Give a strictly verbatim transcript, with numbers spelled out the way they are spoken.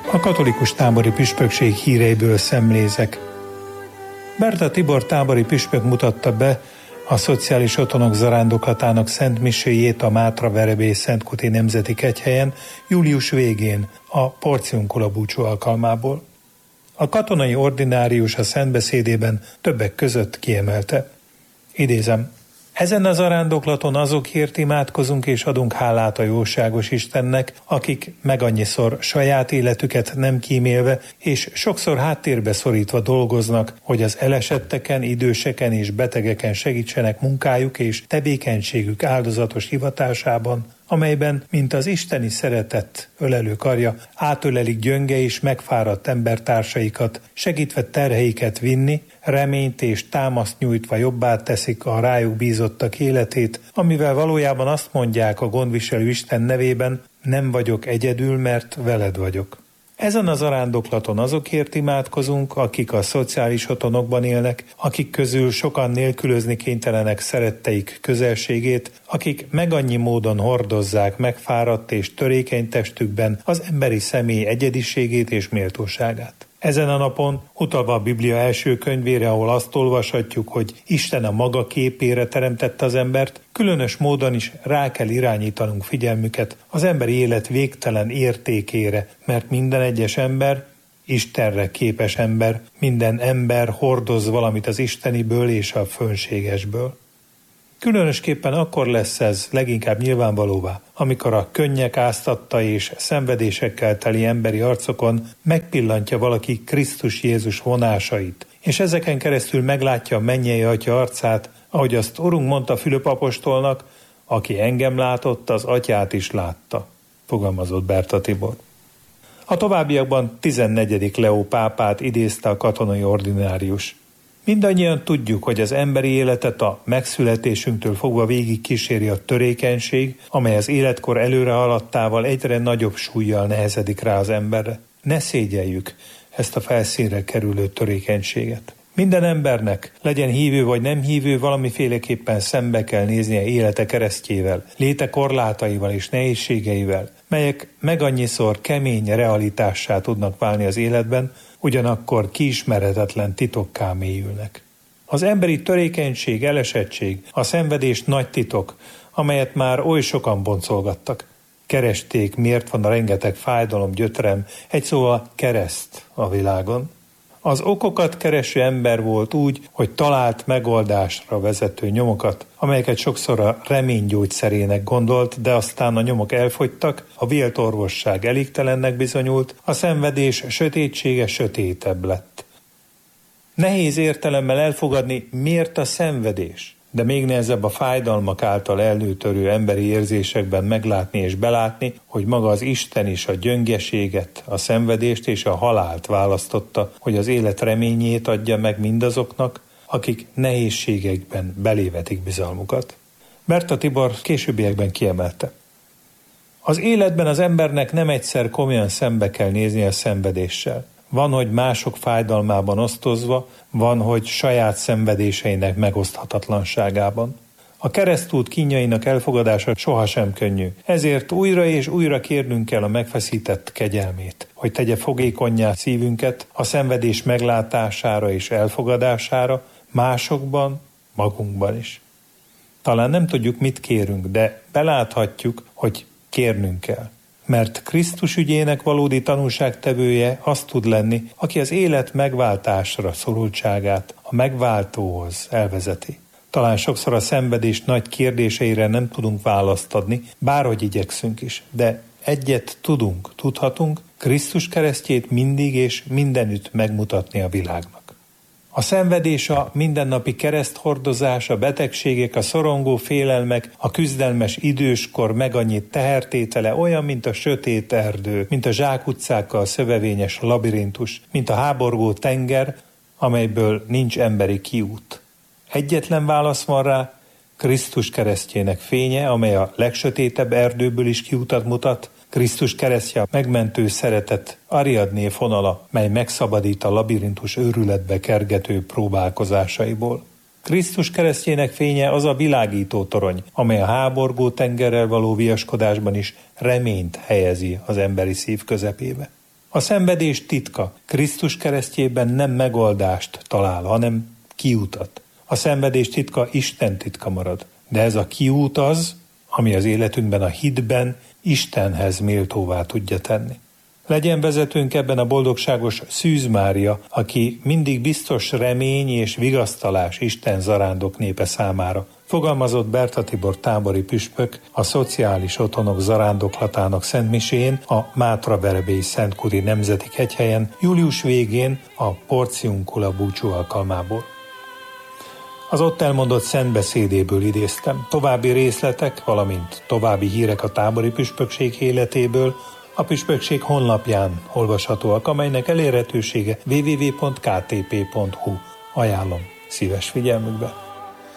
A katolikus tábori püspökség híreiből szemlézek. Berta Tibor tábori püspök mutatta be a szociális otthonok zarándoklatának szent miséjét a Mátra-Verebély Szentkuti Nemzeti Kegyhelyen július végén a porciunkula búcsú alkalmából. A katonai ordinárius a szentbeszédében többek között kiemelte. Idézem: ezen a zarándoklaton azokért imádkozunk és adunk hálát a jóságos Istennek, akik megannyiszor saját életüket nem kímélve és sokszor háttérbe szorítva dolgoznak, hogy az elesetteken, időseken és betegeken segítsenek munkájuk és tevékenységük áldozatos hivatásában, amelyben, mint az isteni szeretet ölelő karja, átölelik gyönge és megfáradt embertársaikat, segítve terheiket vinni, reményt és támaszt nyújtva jobbá teszik a rájuk bízottak életét, amivel valójában azt mondják a gondviselő Isten nevében: nem vagyok egyedül, mert veled vagyok. Ezen a zarándoklaton azokért imádkozunk, akik a szociális otthonokban élnek, akik közül sokan nélkülözni kénytelenek szeretteik közelségét, akik megannyi módon hordozzák megfáradt és törékeny testükben az emberi személy egyediségét és méltóságát. Ezen a napon, utalva a Biblia első könyvére, ahol azt olvashatjuk, hogy Isten a maga képére teremtette az embert, különös módon is rá kell irányítanunk figyelmüket az emberi élet végtelen értékére, mert minden egyes ember Istenre képes ember, minden ember hordoz valamit az isteniből és a fönségesből. Különösképpen akkor lesz ez leginkább nyilvánvalóvá, amikor a könnyek áztatta és szenvedésekkel teli emberi arcokon megpillantja valaki Krisztus Jézus vonásait, és ezeken keresztül meglátja a mennyei Atya arcát, ahogy azt Urunk mondta Fülöp apostolnak: aki engem látott, az Atyát is látta, fogalmazott Berta Tibor. A továbbiakban tizennegyedik Leó pápát idézte a katonai ordinárius. Mindannyian tudjuk, hogy az emberi életet a megszületésünktől fogva végig kíséri a törékenység, amely az életkor előre haladtával egyre nagyobb súllyal nehezedik rá az emberre. Ne szégyeljük ezt a felszínre kerülő törékenységet. Minden embernek, legyen hívő vagy nem hívő, valamiféleképpen szembe kell néznie élete keresztjével, léte korlátaival és nehézségeivel, melyek megannyiszor kemény realitássá tudnak válni az életben, ugyanakkor kiismerhetetlen titokká mélyülnek. Az emberi törékenység, elesettség, a szenvedés nagy titok, amelyet már oly sokan boncolgattak. Keresték, miért van a rengeteg fájdalom, gyötrem, egy szóval kereszt a világon. Az okokat kereső ember volt úgy, hogy talált megoldásra vezető nyomokat, amelyeket sokszor a remény gyógyszerének gondolt, de aztán a nyomok elfogytak, a vélt orvosság elégtelennek bizonyult, a szenvedés sötétsége sötétebb lett. Nehéz értelemmel elfogadni, miért a szenvedés, de még nehezebb a fájdalmak által előtörő emberi érzésekben meglátni és belátni, hogy maga az Isten is a gyöngeséget, a szenvedést és a halált választotta, hogy az élet reményét adja meg mindazoknak, akik nehézségekben belévetik bizalmukat. Berta Tibor későbbiekben kiemelte: az életben az embernek nem egyszer komolyan szembe kell nézni a szenvedéssel. Van, hogy mások fájdalmában osztozva, van, hogy saját szenvedéseinek megoszthatatlanságában. A keresztút kínjainak elfogadása sohasem könnyű, ezért újra és újra kérnünk kell a megfeszített kegyelmét, hogy tegye fogékonnyá szívünket a szenvedés meglátására és elfogadására, másokban, magunkban is. Talán nem tudjuk, mit kérünk, de beláthatjuk, hogy kérnünk kell. Mert Krisztus ügyének valódi tanúságtevője az tud lenni, aki az élet megváltásra szorultságát a megváltóhoz elvezeti. Talán sokszor a szenvedés nagy kérdéseire nem tudunk választ adni, bárhogy igyekszünk is, de egyet tudunk, tudhatunk, Krisztus keresztjét mindig és mindenütt megmutatni a világnak. A szenvedés, a mindennapi kereszthordozás, a betegségek, a szorongó félelmek, a küzdelmes időskor megannyi tehertétele olyan, mint a sötét erdő, mint a zsákutcákkal szövevényes labirintus, mint a háborgó tenger, amelyből nincs emberi kiút. Egyetlen válasz van rá, Krisztus keresztjének fénye, amely a legsötétebb erdőből is kiutat mutat, Krisztus keresztje a megmentő szeretet Ariadné fonala, mely megszabadít a labirintus őrületbe kergető próbálkozásaiból. Krisztus keresztjének fénye az a világító torony, amely a háborgó tengerrel való viaskodásban is reményt helyezi az emberi szív közepébe. A szenvedés titka Krisztus keresztjében nem megoldást talál, hanem kiutat. A szenvedés titka Isten titka marad, de ez a kiút az, ami az életünkben a hitben Istenhez méltóvá tudja tenni. Legyen vezetőnk ebben a boldogságos Szűz Mária, aki mindig biztos remény és vigasztalás Isten zarándok népe számára, fogalmazott Berta Tibor tábori püspök a Szociális Otthonok Zarándoklatának szentmisén a Mátra-Verebélyi Szentkúri Nemzeti Kegyhelyen július végén a Porciuncula búcsú alkalmából. Az ott elmondott szentbeszédéből idéztem. További részletek, valamint további hírek a tábori püspökség életéből a püspökség honlapján olvashatóak, amelynek elérhetősége double-u double-u double-u pont k t p pont h u. Ajánlom szíves figyelmükbe.